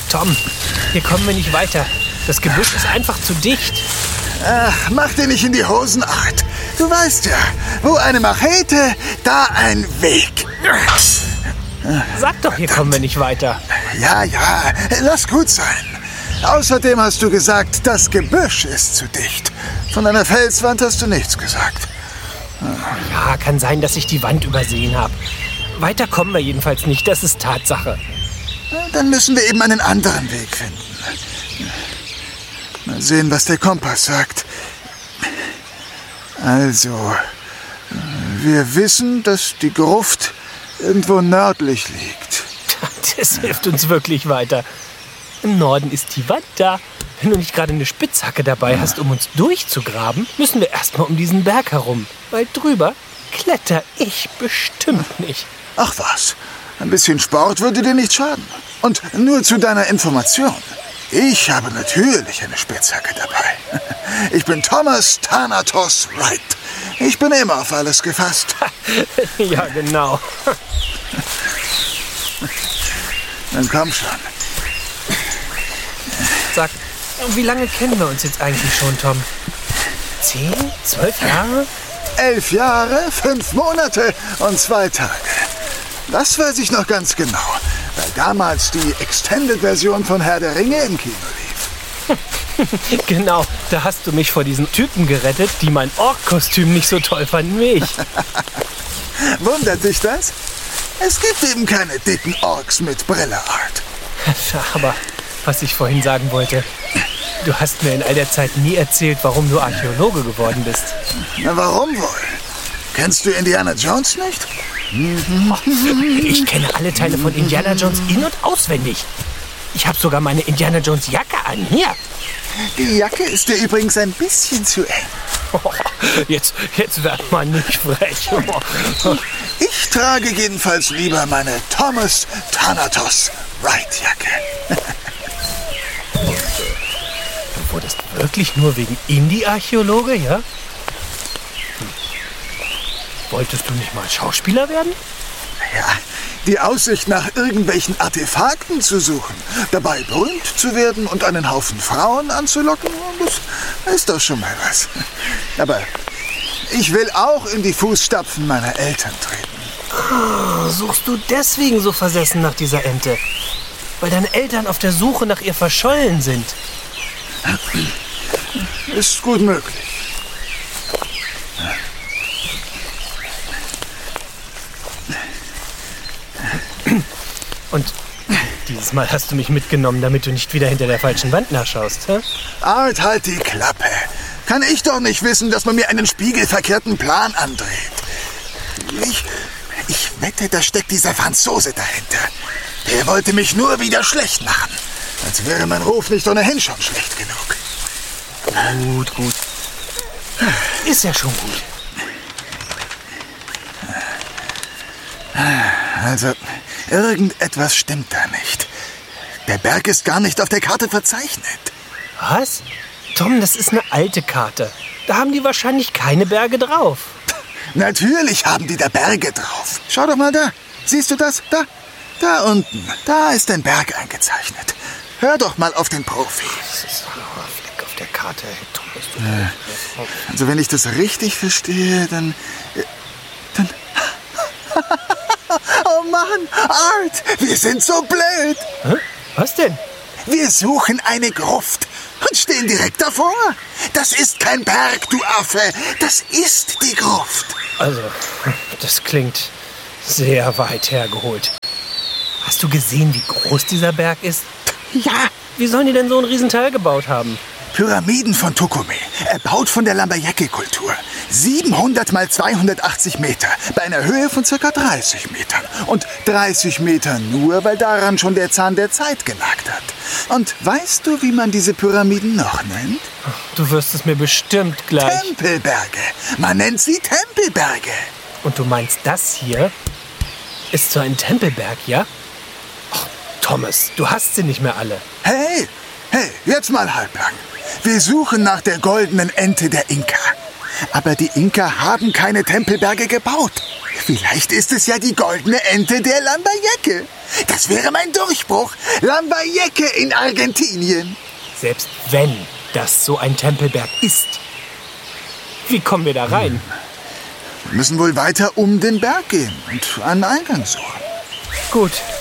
Tom, hier kommen wir nicht weiter. Das Gebüsch ist einfach zu dicht. Ach, mach dir nicht in die Hosen, Art. Du weißt ja, wo eine Machete, da ein Weg. Sag doch, hier kommen wir nicht weiter. Ja, lass gut sein. Außerdem hast du gesagt, das Gebüsch ist zu dicht. Von einer Felswand hast du nichts gesagt. Ja, kann sein, dass ich die Wand übersehen habe. Weiter kommen wir jedenfalls nicht, das ist Tatsache. Dann müssen wir eben einen anderen Weg finden. Mal sehen, was der Kompass sagt. Also, wir wissen, dass die Gruft irgendwo nördlich liegt. Das hilft uns wirklich weiter. Im Norden ist die Wand da. Wenn du nicht gerade eine Spitzhacke dabei hast, um uns durchzugraben, müssen wir erstmal um diesen Berg herum. Weil drüber kletter ich bestimmt nicht. Ach was, ein bisschen Sport würde dir nicht schaden. Und nur zu deiner Information. Ich habe natürlich eine Spitzhacke dabei. Ich bin Thomas Thanatos Wright. Ich bin immer auf alles gefasst. Ja, genau. Dann komm schon. Sag, wie lange kennen wir uns jetzt eigentlich schon, Tom? 10, 12 Jahre? 11 Jahre, 5 Monate und 2 Tage. Das weiß ich noch ganz genau, weil damals die Extended-Version von Herr der Ringe im Kino lief. Genau, da hast du mich vor diesen Typen gerettet, die mein Ork-Kostüm nicht so toll fanden wie ich. Wundert dich das? Es gibt eben keine dicken Orks mit Brille, Art. Aber was ich vorhin sagen wollte, du hast mir in all der Zeit nie erzählt, warum du Archäologe geworden bist. Na, warum wohl? Kennst du Indiana Jones nicht? Ich kenne alle Teile von Indiana Jones in- und auswendig. Ich habe sogar meine Indiana Jones Jacke an. Hier. Die Jacke ist dir übrigens ein bisschen zu eng. Jetzt werd mal nicht frech. Ich trage jedenfalls lieber meine Thomas Thanatos Wright Jacke. Du wurdest wirklich nur wegen Indie-Archäologe, ja? Wolltest du nicht mal Schauspieler werden? Ja, die Aussicht nach irgendwelchen Artefakten zu suchen, dabei berühmt zu werden und einen Haufen Frauen anzulocken, das ist doch schon mal was. Aber ich will auch in die Fußstapfen meiner Eltern treten. Suchst du deswegen so versessen nach dieser Ente? Weil deine Eltern auf der Suche nach ihr verschollen sind? Ist gut möglich. Und dieses Mal hast du mich mitgenommen, damit du nicht wieder hinter der falschen Wand nachschaust, hä? Art, halt die Klappe. Kann ich doch nicht wissen, dass man mir einen spiegelverkehrten Plan andreht. Ich wette, da steckt dieser Franzose dahinter. Der wollte mich nur wieder schlecht machen. Als wäre mein Ruf nicht ohnehin schon schlecht genug. Gut. Ist ja schon gut. Also, irgendetwas stimmt da nicht. Der Berg ist gar nicht auf der Karte verzeichnet. Was? Tom, das ist eine alte Karte. Da haben die wahrscheinlich keine Berge drauf. Natürlich haben die da Berge drauf. Schau doch mal da. Siehst du das? Da unten. Da ist ein Berg eingezeichnet. Hör doch mal auf den Profi. Das ist ein Fleck auf der Karte. Hey, Tom, bist du Also wenn ich das richtig verstehe, dann... Oh Mann, Art, wir sind so blöd. Hä? Was denn? Wir suchen eine Gruft und stehen direkt davor. Das ist kein Berg, du Affe. Das ist die Gruft. Also, das klingt sehr weit hergeholt. Hast du gesehen, wie groß dieser Berg ist? Ja. Wie sollen die denn so ein Riesenteil gebaut haben? Pyramiden von Tukume, erbaut von der Lambayeke-Kultur. 700 mal 280 Meter, bei einer Höhe von ca. 30 Metern. Und 30 Meter nur, weil daran schon der Zahn der Zeit genagt hat. Und weißt du, wie man diese Pyramiden noch nennt? Du wirst es mir bestimmt gleich... Tempelberge. Man nennt sie Tempelberge. Und du meinst, das hier ist so ein Tempelberg, ja? Ach, Thomas, du hast sie nicht mehr alle. Hey, jetzt mal halblang. Wir suchen nach der goldenen Ente der Inka. Aber die Inka haben keine Tempelberge gebaut. Vielleicht ist es ja die goldene Ente der Lambayeke. Das wäre mein Durchbruch. Lambayeque in Argentinien. Selbst wenn das so ein Tempelberg ist. Wie kommen wir da rein? Wir müssen wohl weiter um den Berg gehen und einen Eingang suchen. Gut,